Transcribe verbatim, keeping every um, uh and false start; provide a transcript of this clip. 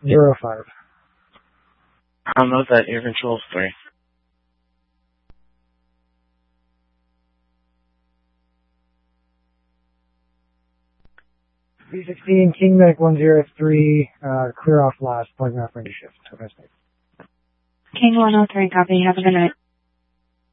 zero five. I'll note that air control three. B sixteen, King Medic one zero three, uh, clear off last, pointing off range shift. King one oh three, copy. Have a good night.